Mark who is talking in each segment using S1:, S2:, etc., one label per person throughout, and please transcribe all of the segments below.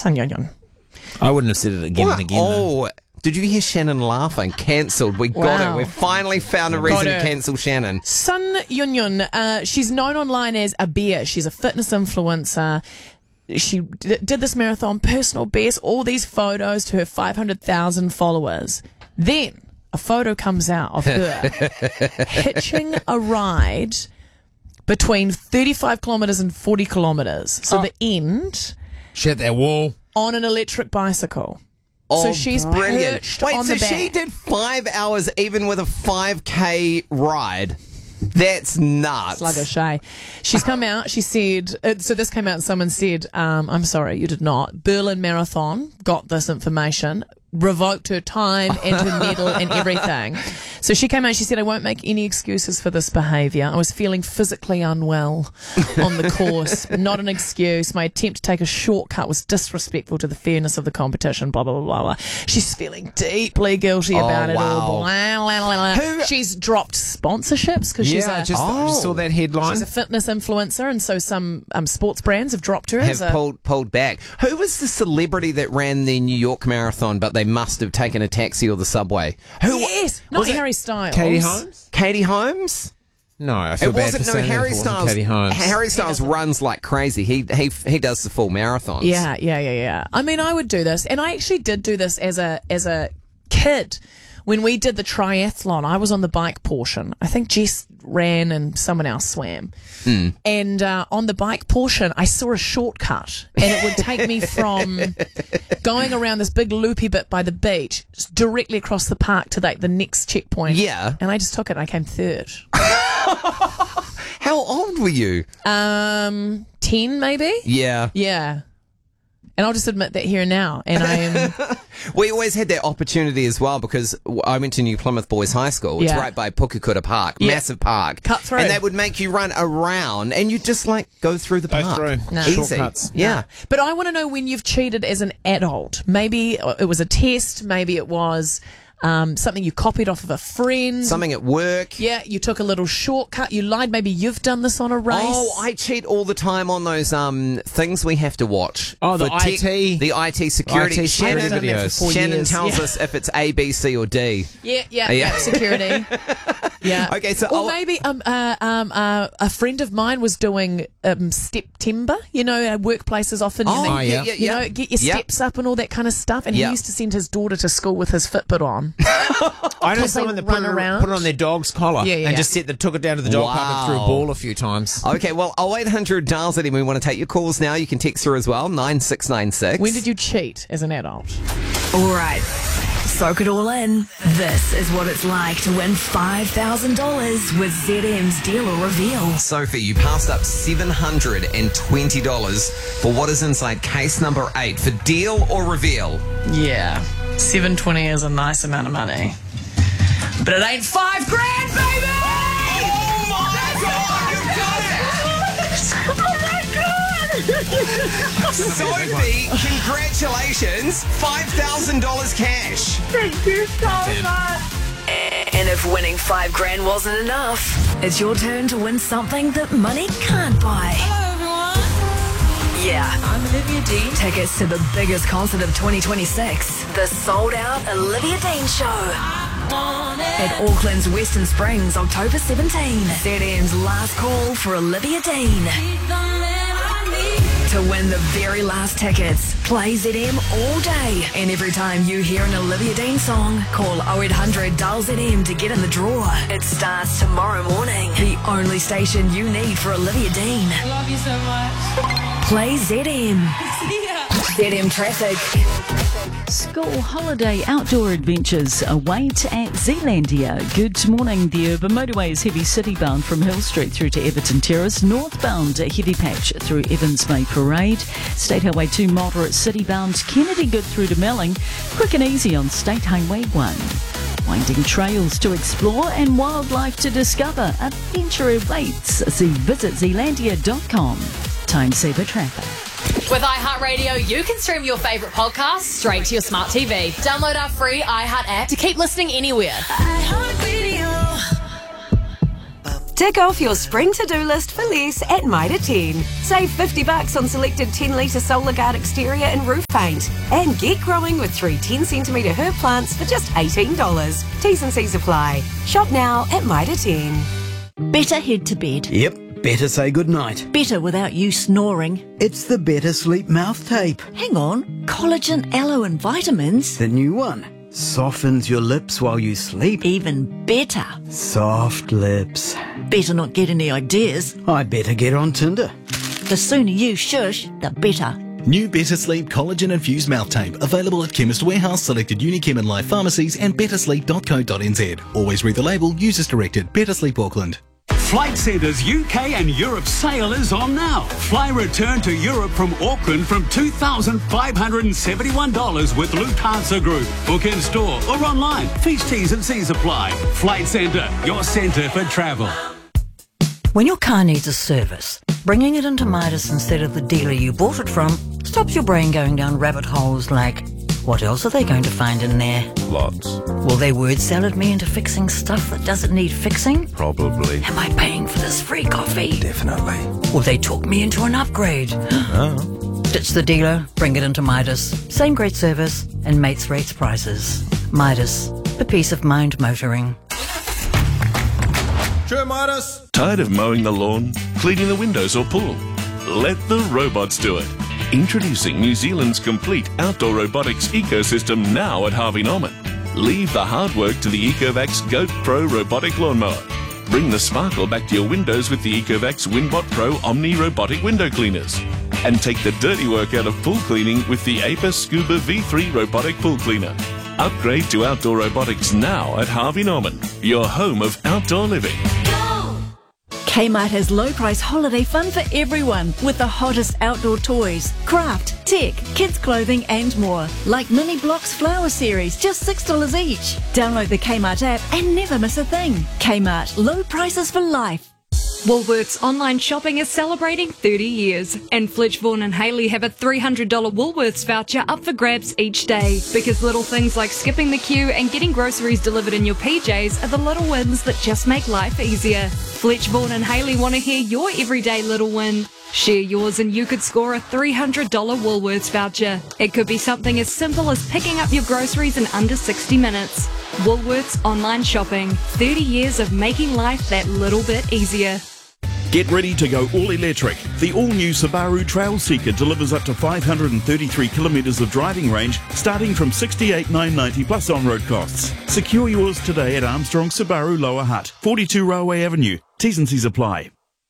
S1: Sun Yun Yun.
S2: I wouldn't have said it again and again.
S3: Oh, did you hear Shannon laughing? Cancelled. We got
S1: Wow.
S3: it. We finally found a reason to cancel Shannon.
S1: Sun Yun Yun, she's known online as a bear. She's a fitness influencer. She did this marathon, personal best, all these photos to her 500,000 followers. Then a photo comes out of her hitching a ride between 35 kilometres and 40 kilometres. So the end
S2: Shit, that wall.
S1: on an electric bicycle.
S3: Oh,
S1: So she's
S3: brilliant.
S1: perched
S3: Wait,
S1: on
S3: so
S1: the back.
S3: she did 5 hours even with a 5K ride? That's nuts.
S1: Sluggish, eh? She's come out, she said, so this came out and someone said, I'm sorry, you did not. Berlin Marathon got this information, revoked her time and her medal and everything. So she came out and she said, I won't make any excuses for this behaviour. I was feeling physically unwell on the course. Not an excuse. My attempt to take a shortcut was disrespectful to the fairness of the competition, blah, blah, blah, blah, blah. She's feeling deeply guilty about it all.
S3: wow.
S1: Blah, blah, blah, blah. She's dropped sponsorships because she's
S2: Yeah,
S1: a...
S2: I just saw that headline.
S1: She's a fitness influencer, and so some sports brands have dropped her.
S3: Have pulled back. Who was the celebrity that ran the New York Marathon, but they must have taken a taxi or the subway? Who?
S1: Yes, not
S3: was it
S1: Harry Styles.
S2: Katie Holmes?
S3: Katie Holmes?
S2: No, I feel
S3: It
S2: bad for
S3: wasn't. No,
S2: saying
S3: Harry
S2: that. It wasn't
S3: Styles.
S2: Katie Holmes.
S3: Harry Styles runs like crazy. He does the full marathons.
S1: Yeah. I mean, I would do this, and I actually did do this as a kid. When we did the triathlon, I was on the bike portion. I think Jess ran and someone else swam. And on the bike portion, I saw a shortcut. And it would take me from going around this big loopy bit by the beach, just directly across the park to the next checkpoint.
S3: Yeah.
S1: And I just took it and I came third.
S3: How old were you?
S1: 10 maybe?
S3: Yeah.
S1: Yeah. And I'll just admit that here and now. And I am...
S3: We always had that opportunity as well because I went to New Plymouth Boys High School. It's
S1: Yeah.
S3: right by Pukekohe Park, massive park.
S1: Cut through.
S3: And they would make you run around and you just go through the park.
S2: through. No.
S3: Easy.
S2: Shortcuts.
S3: Yeah.
S1: But I want to know when you've cheated as an adult. Maybe it was a test. Maybe it was something you copied off of a friend.
S3: Something at work.
S1: Yeah, you took a little shortcut. You lied. Maybe you've done this on a race.
S3: Oh, I cheat all the time on those things we have to watch.
S2: Oh, the
S3: For tech-
S2: IT.
S3: The IT security.
S2: IT security
S1: I've done that for
S2: videos.
S1: 4
S3: Shannon
S1: years.
S3: tells
S1: Yeah.
S3: us if it's A, B, C, or D.
S1: Yeah, security. Yeah.
S3: Okay, so
S1: or maybe a friend of mine was doing September. You know, workplaces often.
S3: Oh,
S1: you
S3: yeah.
S1: You know, get your steps up and all that kind of stuff. And
S3: Yeah.
S1: he used to send his daughter to school with his Fitbit on.
S2: I know
S1: Because they
S2: someone that
S1: run
S2: put
S1: around.
S2: it on their dog's collar
S1: Yeah.
S2: and just took it down to the dog park and threw a
S3: Wow.
S2: ball a few times.
S3: Okay, well, 0800 dials it in. We want to take your calls now. You can text through as well, 9696.
S1: When did you cheat as an adult?
S4: All right. Soak it all in. This is what it's like to win $5,000 with ZM's Deal or Reveal.
S3: Sophie, you passed up $720 for what is inside case number 8 for Deal or Reveal.
S1: Yeah, $720 is a nice amount of money, but it ain't $5 grand, baby.
S3: Oh my God, you've done it! Sophie, congratulations, $5,000 cash.
S4: And if winning $5 grand wasn't enough, it's your turn to win something that money can't buy.
S5: Hello, everyone.
S4: Yeah.
S5: I'm Olivia Dean.
S4: Tickets to the biggest concert of 2026, the sold-out Olivia Dean Show. At Auckland's Western Springs, October 17. ZM's last call for Olivia Dean. To win the very last tickets, play ZM all day. And every time you hear an Olivia Dean song, call 0800 dial ZM to get in the draw. It starts tomorrow morning. The only station you need for Olivia Dean.
S5: I love you so much.
S4: Play ZM.
S5: Yeah.
S4: ZM Traffic.
S6: School holiday outdoor adventures await at Zealandia. Good morning. The urban motorway is heavy city-bound from Hill Street through to Everton Terrace. Northbound a heavy patch through Evans Bay Parade. State Highway 2 moderate city-bound. Kennedy good through to Melling. Quick and easy on State Highway 1. Winding trails to explore and wildlife to discover. Adventure awaits. See visitzealandia.com. Time saver traffic.
S7: With iHeartRadio, you can stream your favourite podcasts straight to your smart TV. Download our free iHeart app to keep listening anywhere.
S4: iHeartRadio.
S8: Tick off your spring to-do list for less at Mitre 10. Save $50 on selected 10-litre Solar Guard exterior and roof paint. And get growing with 3 10cm herb plants for just $18. T's and C's apply. Shop now at Mitre 10.
S6: Better head to bed.
S9: Yep, better say goodnight.
S6: Better without you snoring.
S9: It's the Better Sleep mouth tape.
S6: Hang on. Collagen, aloe and vitamins.
S9: The new one. Softens your lips while you sleep.
S6: Even better.
S9: Soft lips.
S6: Better not get any ideas.
S9: I better get on Tinder.
S6: The sooner you shush, the better.
S10: New Better Sleep Collagen Infused Mouth Tape. Available at Chemist Warehouse, selected Unichem and Life pharmacies and bettersleep.co.nz. Always read the label. Use as directed. Better Sleep Auckland.
S11: Flight Centre's UK and Europe sale is on now. Fly return to Europe from Auckland from $2,571 with Lufthansa Group. Book in store or online. Fees, T's and C's apply. Flight Centre, your centre for travel.
S12: When your car needs a service, bringing it into Midas instead of the dealer you bought it from stops your brain going down rabbit holes like, what else are they going to find in there?
S13: Lots.
S12: Will they word salad me into fixing stuff that doesn't need fixing?
S13: Probably.
S12: Am I paying for this free coffee?
S13: Definitely.
S12: Will they talk me into an upgrade?
S13: Oh.
S12: Ditch the dealer, bring it into Midas. Same great service and mates rates prices. Midas, the peace of mind motoring.
S13: Sure, Midas.
S14: Tired of mowing the lawn, cleaning the windows or pool? Let the robots do it. Introducing New Zealand's complete outdoor robotics ecosystem now at Harvey Norman. Leave the hard work to the Ecovacs Goat Pro robotic lawnmower. Bring the sparkle back to your windows with the Ecovacs Winbot Pro Omni robotic window cleaners. And take the dirty work out of pool cleaning with the Apis Scuba V3 robotic pool cleaner. Upgrade to outdoor robotics now at Harvey Norman, your home of outdoor living.
S6: Kmart has low price holiday fun for everyone with the hottest outdoor toys, craft, tech, kids clothing and more. Like Mini Blocks Flower Series, just $6 each. Download the Kmart app and never miss a thing. Kmart, low prices for life.
S15: Woolworths online shopping is celebrating 30 years, and Fletch Vaughan and Hayley have a $300 Woolworths voucher up for grabs each day, because little things like skipping the queue and getting groceries delivered in your PJs are the little wins that just make life easier. Fletch Vaughan and Hayley want to hear your everyday little win. Share yours and you could score a $300 Woolworths voucher. It could be something as simple as picking up your groceries in under 60 minutes. Woolworths online shopping. 30 years of making life that little bit easier.
S16: Get ready to go all electric. The all-new Subaru Trailseeker delivers up to 533 kilometres of driving range, starting from $68,990 plus on-road costs. Secure yours today at Armstrong Subaru Lower Hutt, 42 Railway Avenue. T's and C's apply.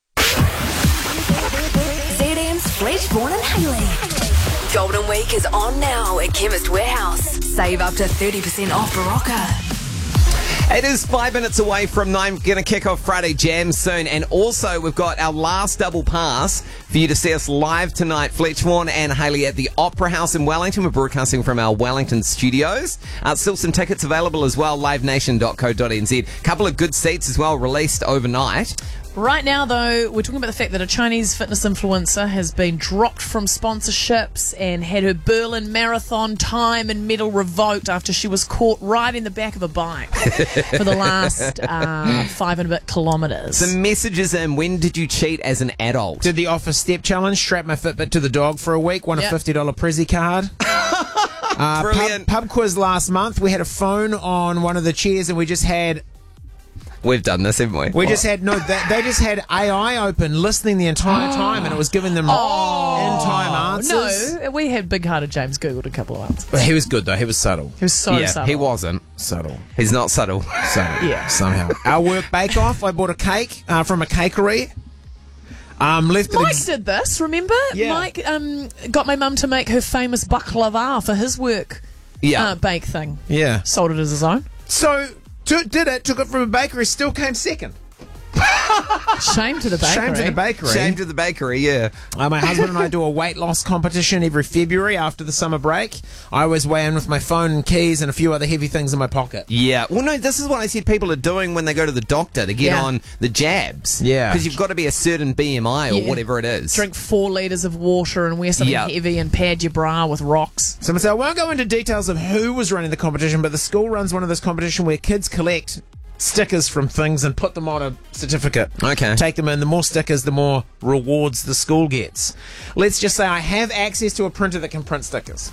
S4: ZM's Fletch Vaughan and Hayley. Golden Week is on now at Chemist Warehouse. Save up to 30% off Barocca.
S3: It is 5 minutes away from 9. Going to kick off Friday Jam soon. And also, we've got our last double pass for you to see us live tonight. Fletch Vaughan and Hayley at the Opera House in Wellington. We're broadcasting from our Wellington studios. Still some tickets available as well, livenation.co.nz. Couple of good seats as well, released overnight.
S1: Right now, though, we're talking about the fact that a Chinese fitness influencer has been dropped from sponsorships and had her Berlin Marathon time and medal revoked after she was caught right in the back of a bike for the last 5 and a bit kilometres.
S3: Some messages in. When did you cheat as an adult?
S2: Did the office step challenge, strapped my Fitbit to the dog for a week, won a $50 Prezi card.
S3: Brilliant.
S2: Pub quiz last month. We had a phone on one of the chairs and we just had...
S3: We've done this, haven't we?
S2: We just had, they just had AI open listening the entire time and it was giving them in-time answers.
S1: No, we had big-hearted James Googled a couple of answers.
S2: But he was good though, he was subtle.
S1: He was so subtle.
S3: He wasn't.
S2: Subtle.
S3: He's not subtle.
S2: Subtle.
S1: Yeah.
S2: Somehow. Our work bake-off, I bought a cake from a cakery.
S1: Mike did this, remember?
S2: Yeah.
S1: Mike got my mum to make her famous baklava for his work bake thing.
S2: Yeah.
S1: Sold it as his own.
S2: So... took it from a bakery, still came second.
S1: Shame to the bakery.
S2: Shame to the bakery.
S3: Shame to the bakery, yeah.
S2: My husband and I do a weight loss competition every February after the summer break. I always weigh in with my phone and keys and a few other heavy things in my pocket.
S3: Yeah. Well, no, this is what I said people are doing when they go to the doctor to get on the jabs.
S2: Yeah.
S3: Because you've got to be a certain BMI or whatever it is.
S1: Drink 4 litres of water and wear something heavy and pad your bra with rocks.
S2: So I won't go into details of who was running the competition, but the school runs one of those competitions where kids collect stickers from things and put them on a certificate.
S3: Okay.
S2: Take them in. The more stickers, the more rewards the school gets. Let's just say I have access to a printer that can print stickers.